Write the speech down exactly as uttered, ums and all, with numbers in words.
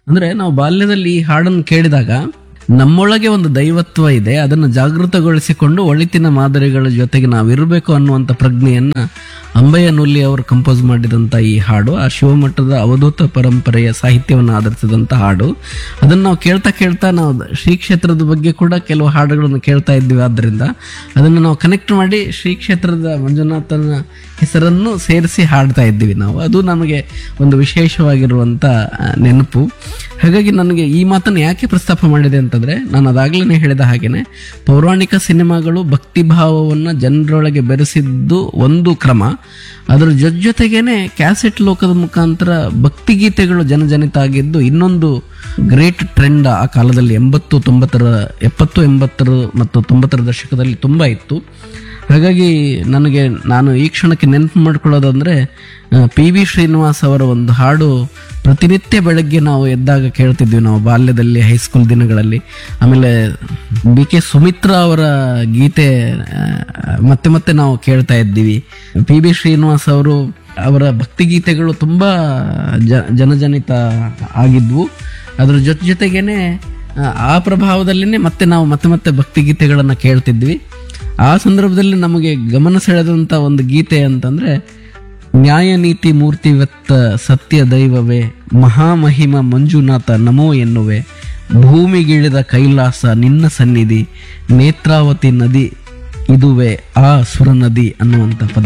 ಅಂದ್ರೆ ನಾವು ಬಾಲ್ಯದಲ್ಲಿ ಈ ಹಾಡನ್ನು ಕೇಳಿದಾಗ ನಮ್ಮೊಳಗೆ ಒಂದು ದೈವತ್ವ ಇದೆ, ಅದನ್ನು ಜಾಗೃತಗೊಳಿಸಿಕೊಂಡು ಒಳಿತಿನ ಮಾದರಿಗಳ ಜೊತೆಗೆ ನಾವಿರಬೇಕು ಅನ್ನುವಂಥ ಪ್ರಜ್ಞೆಯನ್ನ ಅಂಬಯ್ಯ ನುಲ್ಲಿ ಅವರು ಕಂಪೋಸ್ ಮಾಡಿದಂಥ ಈ ಹಾಡು ಆ ಶಿವಮಠದ ಅವಧೂತ ಪರಂಪರೆಯ ಸಾಹಿತ್ಯವನ್ನು ಆಧರಿಸಿದಂಥ ಹಾಡು. ಅದನ್ನು ನಾವು ಕೇಳ್ತಾ ಕೇಳ್ತಾ ನಾವು ಶ್ರೀ ಕ್ಷೇತ್ರದ ಬಗ್ಗೆ ಕೂಡ ಕೆಲವು ಹಾಡುಗಳನ್ನು ಕೇಳ್ತಾ ಇದ್ವಿ. ಆದ್ದರಿಂದ ಅದನ್ನು ನಾವು ಕನೆಕ್ಟ್ ಮಾಡಿ ಶ್ರೀ ಕ್ಷೇತ್ರದ ಮಂಜುನಾಥನ ಹೆಸರನ್ನು ಸೇರಿಸಿ ಹಾಡ್ತಾ ಇದ್ದೀವಿ ನಾವು. ಅದು ನಮಗೆ ಒಂದು ವಿಶೇಷವಾಗಿರುವಂಥ ನೆನಪು. ಹಾಗಾಗಿ ನನಗೆ ಈ ಮಾತನ್ನು ಯಾಕೆ ಪ್ರಸ್ತಾಪ ಮಾಡಿದೆ ಅಂತಂದರೆ, ನಾನು ಅದಾಗಲೇ ಹೇಳಿದ ಹಾಗೇನೆ ಪೌರಾಣಿಕ ಸಿನಿಮಾಗಳು ಭಕ್ತಿಭಾವವನ್ನು ಜನರೊಳಗೆ ಬೆರೆಸಿದ್ದು ಒಂದು ಕ್ರಮ, ಅದರ ಜೊತೆ ಜೊತೆಗೇನೆ ಕ್ಯಾಸೆಟ್ ಲೋಕದ ಮುಖಾಂತರ ಭಕ್ತಿಗೀತೆಗಳು ಜನಜನಿತ ಆಗಿದ್ದು ಇನ್ನೊಂದು ಗ್ರೇಟ್ ಟ್ರೆಂಡ್ ಆ ಕಾಲದಲ್ಲಿ ಎಂಬತ್ತು ತೊಂಬತ್ತರ ಎಪ್ಪತ್ತು ಎಂಬತ್ತರ ಮತ್ತು ತೊಂಬತ್ತರ ದಶಕದಲ್ಲಿ ತುಂಬ ಇತ್ತು. ಹಾಗಾಗಿ ನನಗೆ ನಾನು ಈ ಕ್ಷಣಕ್ಕೆ ನೆನಪು ಮಾಡ್ಕೊಳ್ಳೋದಂದ್ರೆ ಪಿ ವಿ ಶ್ರೀನಿವಾಸ್ ಅವರ ಒಂದು ಹಾಡು ಪ್ರತಿನಿತ್ಯ ಬೆಳಗ್ಗೆ ನಾವು ಎದ್ದಾಗ ಕೇಳ್ತಿದ್ವಿ ನಾವು ಬಾಲ್ಯದಲ್ಲಿ, ಹೈಸ್ಕೂಲ್ ದಿನಗಳಲ್ಲಿ. ಆಮೇಲೆ ಬಿ ಕೆ ಸುಮಿತ್ರಾ ಅವರ ಗೀತೆ ಮತ್ತೆ ಮತ್ತೆ ನಾವು ಕೇಳ್ತಾ ಇದ್ದೀವಿ. ಪಿ ಬಿ ಶ್ರೀನಿವಾಸ್ ಅವರು ಅವರ ಭಕ್ತಿಗೀತೆಗಳು ತುಂಬ ಜ ಜನಜನಿತ ಆಗಿದ್ವು. ಅದರ ಜೊತೆ ಜೊತೆಗೇನೆ ಆ ಪ್ರಭಾವದಲ್ಲೇ ಮತ್ತೆ ನಾವು ಮತ್ತೆ ಮತ್ತೆ ಭಕ್ತಿಗೀತೆಗಳನ್ನು ಕೇಳ್ತಿದ್ವಿ. ಆ ಸಂದರ್ಭದಲ್ಲಿ ನಮಗೆ ಗಮನ ಸೆಳೆದಂಥ ಒಂದು ಗೀತೆ ಅಂತಂದರೆ, ನ್ಯಾಯ ನೀತಿ ಮೂರ್ತಿವೆತ್ತ ಸತ್ಯ ದೈವವೇ ಮಹಾಮಹಿಮ ಮಂಜುನಾಥ ನಮೋ ಎನ್ನುವೆ, ಭೂಮಿಗಿಳಿದ ಕೈಲಾಸ ನಿನ್ನ ಸನ್ನಿಧಿ, ನೇತ್ರಾವತಿ ನದಿ ಇದುವೆ ಆ ಸುರ ನದಿ ಅನ್ನುವಂಥ ಪದ.